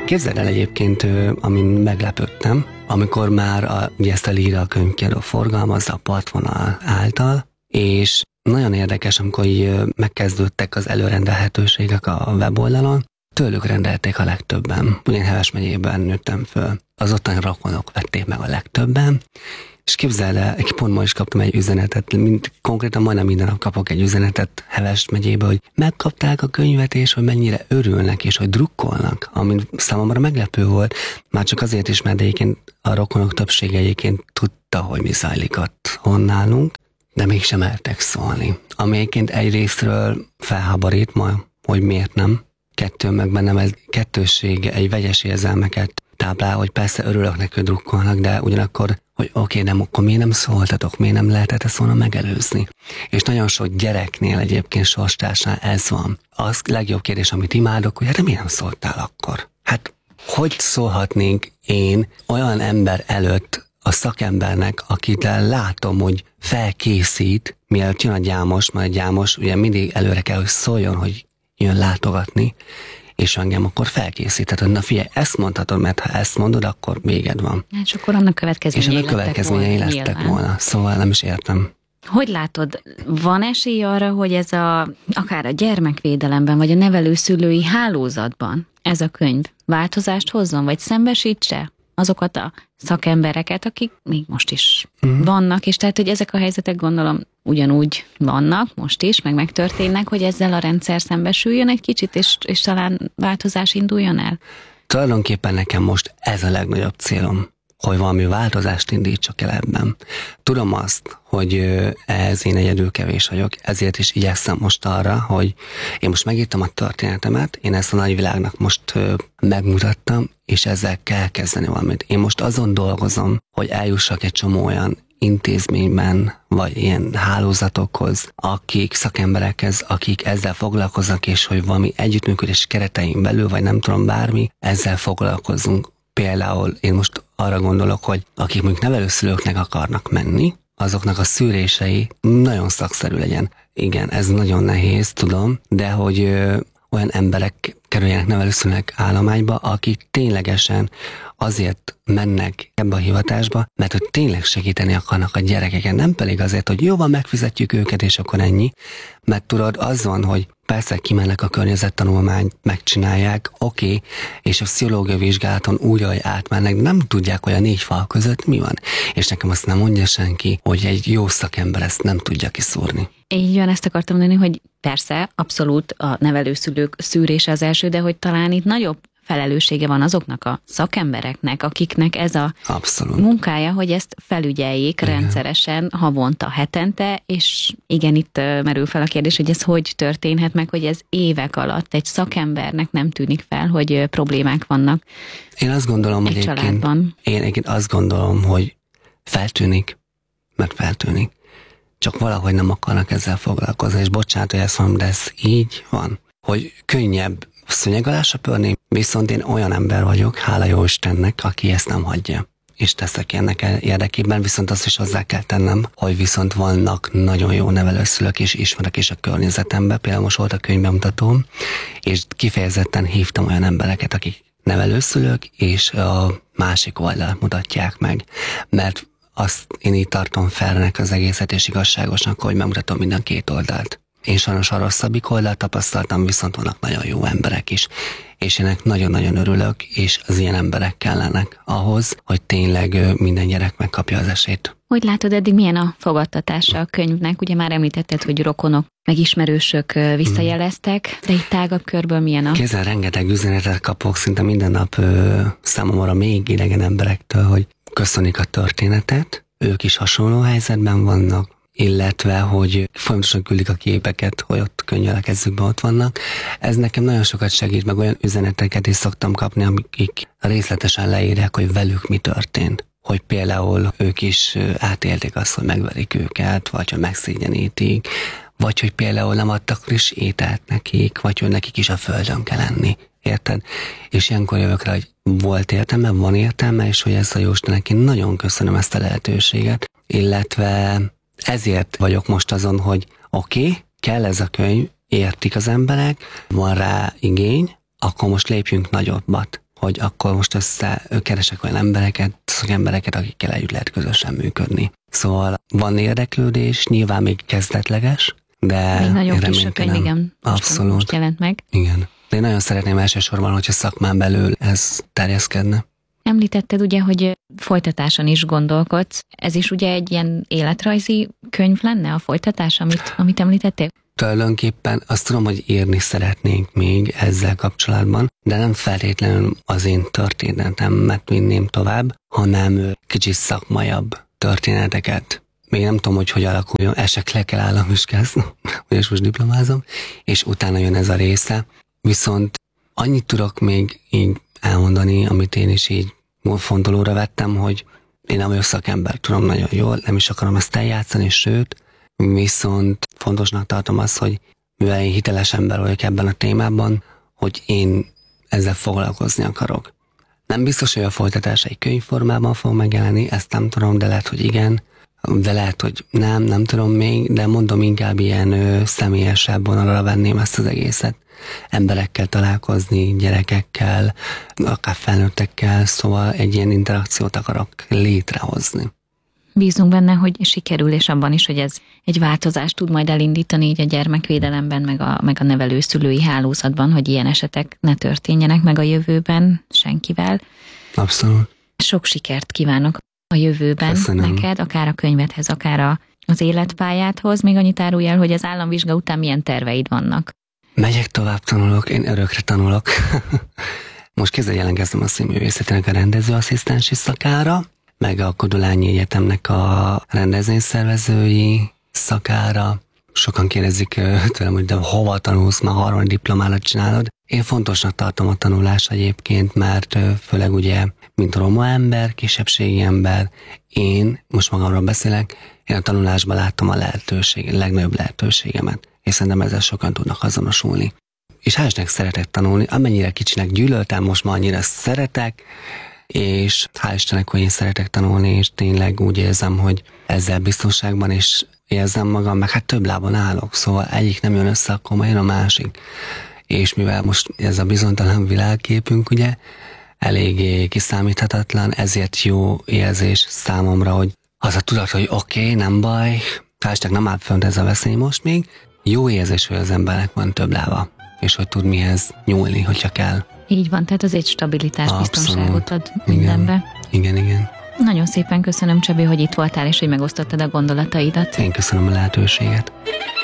Képzeld el egyébként, amin meglepődtem, amikor már ugye ezt a könyvkiadó forgalmazza a Partvonal által, és nagyon érdekes, amikor megkezdődtek az előrendelhetőségek a weboldalon, tőlük rendelték a legtöbben. Ugyan Heves megyében nőttem föl. Az ottani rokonok vették meg a legtöbben, és képzeld el, pont ma is kaptam egy üzenetet, konkrétan majdnem minden nap kapok egy üzenetet Heves megyébe, hogy megkapták a könyvet, és hogy mennyire örülnek, és hogy drukkolnak, ami számomra meglepő volt, már csak azért is, mert egyébként a rokonok többsége egyébként tudta, hogy mi zajlik ott nálunk, de mégsem mertek szólni. Ami egyébként egyrésztről felháborít ma, hogy miért nem. Kettő meg bennem ez kettősség, egy vegyes érzelmeket táplál, hogy persze örülök neki, hogy drukkolnak, de ugyanakkor, hogy oké, de akkor miért nem szóltatok, miért nem lehetett ezt volna megelőzni. És nagyon sok gyereknél egyébként sorstársnál ez van. Az legjobb kérdés, amit imádok, hogy hát miért nem szóltál akkor? Hát hogy szólhatnénk én olyan ember előtt a szakembernek, akit látom, hogy felkészít, mielőtt jön a gyámos, mert a gyámos ugye mindig előre kell, hogy szóljon, hogy jön látogatni, és engem akkor felkészített, na figyelj, ezt mondhatod, mert ha ezt mondod, akkor véged van. És akkor annak következményei lettek volna. Szóval nem is értem. Hogy látod, van esély arra, hogy ez akár a gyermekvédelemben, vagy a nevelőszülői hálózatban ez a könyv változást hozzon, vagy szembesítse azokat a szakembereket, akik még most is vannak, és tehát, hogy ezek a helyzetek gondolom ugyanúgy vannak most is, meg megtörténnek, hogy ezzel a rendszer szembesüljön egy kicsit, és talán változás induljon el? Tulajdonképpen nekem most ez a legnagyobb célom, hogy valami változást indítsak el ebben. Tudom azt, hogy ez én egyedül kevés vagyok, ezért is igyekszem most arra, hogy én most megírtam a történetemet, én ezt a nagyvilágnak most megmutattam, és ezzel kell kezdeni valamit. Én most azon dolgozom, hogy eljussak egy csomó olyan intézményben, vagy ilyen hálózatokhoz, akik szakemberekhez, akik ezzel foglalkoznak, és hogy valami együttműködés keretein belül, vagy nem tudom bármi, ezzel foglalkozunk. Például én most arra gondolok, hogy akik mondjuk nevelőszülőknek akarnak menni, azoknak a szűrései nagyon szakszerű legyen. Igen, ez nagyon nehéz, tudom, de hogy olyan emberek kerüljenek nevelőszülőnek állományba, akik ténylegesen azért mennek ebbe a hivatásba, mert hogy tényleg segíteni akarnak a gyerekeken, nem pedig azért, hogy jóval megfizetjük őket, és akkor ennyi. Mert tudod, az van, hogy persze kimennek a környezettanulmányt, megcsinálják, oké, és a pszichológiai vizsgálaton úgy, hogy átmennek, nem tudják, hogy a 4 fal között mi van. És nekem azt nem mondja senki, hogy egy jó szakember ezt nem tudja kiszúrni. Így van, ezt akartam mondani, hogy persze, abszolút a nevelőszülők szűrése az első, de hogy talán itt nagyobb felelőssége van azoknak a szakembereknek, akiknek ez a munkája, hogy ezt felügyeljék rendszeresen, havonta, hetente, és igen, itt merül fel a kérdés, hogy ez hogy történhet meg, hogy ez évek alatt egy szakembernek nem tűnik fel, hogy problémák vannak. Én azt gondolom, hogy családban. Én azt gondolom, hogy feltűnik, mert feltűnik. Csak valahogy nem akarnak ezzel foglalkozni, és bocsánat, hogy ezt mondom, de ez így van, hogy könnyebb szőnyeg alá söpörni, viszont én olyan ember vagyok, hála jó Istennek, aki ezt nem hagyja. És teszek ennek érdekében, viszont azt is hozzá kell tennem, hogy viszont vannak nagyon jó nevelőszülők, és ismerek is a környezetemben, például most volt a könyvbemutatóm, és kifejezetten hívtam olyan embereket, akik nevelőszülők, és a másik oldalt mutatják meg, mert azt én így tartom felnek az egészet, és igazságosnak, hogy megmutatom minden 2 oldalt. Én sajnos a rosszabbik oldalt tapasztaltam, viszont vannak nagyon jó emberek is, és ennek nagyon-nagyon örülök, és az ilyen emberek kellenek ahhoz, hogy tényleg minden gyerek megkapja az esélyt. Hogy látod, eddig milyen a fogadtatása a könyvnek? Ugye már említetted, hogy rokonok, meg ismerősök visszajeleztek, de itt tágabb körből milyen a... Kézzel rengeteg üzenetet kapok, szinte minden nap számomra még idegen emberektől, hogy köszönik a történetet, ők is hasonló helyzetben vannak, illetve, hogy folyamatosan küldik a képeket, hogy ott könnyű a kezükben ott vannak. Ez nekem nagyon sokat segít, meg olyan üzeneteket is szoktam kapni, amik részletesen leírják, hogy velük mi történt. Hogy például ők is átélték azt, hogy megverik őket, vagy hogy megszégyenítik, vagy hogy például nem adtak friss ételt nekik, vagy hogy nekik is a földön kell lenni. Érted? És ilyenkor jövök rá, hogy volt értelme, van értelme, és hogy ezt a Jóistennek én nagyon köszönöm ezt a lehetőséget, illetve ezért vagyok most azon, hogy oké, kell ez a könyv, értik az emberek, van rá igény, akkor most lépjünk nagyobbat, hogy akkor most keresek olyan embereket, szakembereket, akikkel együtt lehet közösen működni. Szóval van érdeklődés, nyilván még kezdetleges, de még nagyon friss a könyv, igen. Abszolút. Most jelent meg. Igen. De én nagyon szeretném elsősorban, hogyha szakmán belül ez terjeszkedne. Említetted ugye, hogy folytatáson is gondolkodsz. Ez is ugye egy ilyen életrajzi könyv lenne a folytatás, amit említettél? Tulajdonképpen azt tudom, hogy írni szeretnénk még ezzel kapcsolatban, de nem feltétlenül az én történetemet vinném tovább, hanem kicsit szakmajabb történeteket. Még nem tudom, hogy alakuljon, esetleg kell államvizsgázni, és most diplomázom, és utána jön ez a része. Viszont annyit tudok még így elmondani, amit én is így fontolóra vettem, hogy én nem vagyok szakember, tudom nagyon jól, nem is akarom ezt eljátszani, sőt, viszont fontosnak tartom azt, hogy mivel én hiteles ember vagyok ebben a témában, hogy én ezzel foglalkozni akarok. Nem biztos, hogy a folytatás egy könyvformában fog megjelenni, ezt nem tudom, de lehet, hogy igen, de lehet, hogy nem tudom még, de mondom, inkább ilyen személyesebb vonalra venném ezt az egészet. Emberekkel találkozni, gyerekekkel, akár felnőttekkel, szóval egy ilyen interakciót akarok létrehozni. Bízunk benne, hogy sikerül, és abban is, hogy ez egy változást tud majd elindítani így a gyermekvédelemben, meg a nevelőszülői hálózatban, hogy ilyen esetek ne történjenek meg a jövőben senkivel. Abszolút. Sok sikert kívánok a jövőben. Köszönöm. Neked, akár a könyvedhez, akár az életpályádhoz. Még annyit árulj el, hogy az államvizsga után milyen terveid vannak. Megyek tovább, tanulok, én örökre tanulok. Most jelentkeztem a színművészetének a rendezőasszisztensi szakára, meg a Kodolányi Egyetemnek a rendezvényszervezői szakára. Sokan kérdezik tőlem, hogy de hova tanulsz, már 3. diplomálat csinálod. Én fontosnak tartom a tanulást egyébként, mert főleg ugye, mint roma ember, kisebbségi ember, én, most magamról beszélek, én a tanulásban láttam a legnagyobb lehetőségemet, és szerintem ezzel sokan tudnak azonosulni. És hál' Istennek szeretek tanulni, amennyire kicsinek gyűlöltem, most már annyira szeretek, és hál' Istennek, hogy én szeretek tanulni, és tényleg úgy érzem, hogy ezzel biztonságban is érzem magam, meg hát több lábon állok, szóval egyik nem jön össze, akkor majd jön a másik. És mivel most ez a bizonytalan világképünk, ugye, eléggé kiszámíthatatlan, ezért jó érzés számomra, hogy az a tudat, hogy oké, nem baj, hál' Istennek nem áll fönt ez a veszély most még, jó érzés, hogy az embernek van több lába, és hogy tud mihez nyúlni, hogyha kell. Így van, tehát az egy stabilitás, biztonságot ad mindenbe. Igen. Nagyon szépen köszönöm, Csabi, hogy itt voltál, és hogy megosztottad a gondolataidat. Én köszönöm a lehetőséget.